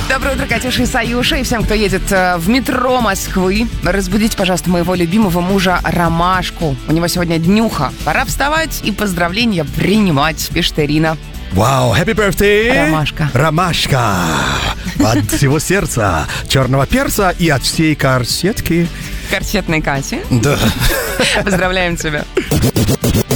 Доброе утро, Катюша и Саюша, и всем, кто едет в метро Москвы. Разбудите, пожалуйста, моего любимого мужа Ромашку. У него сегодня днюха. Пора вставать и поздравления принимать, пишет Ирина. Вау, happy birthday! Ромашка. Ромашка! От всего сердца, черного перца и от всей корсетки. Корсетной Кати. Да. Поздравляем тебя.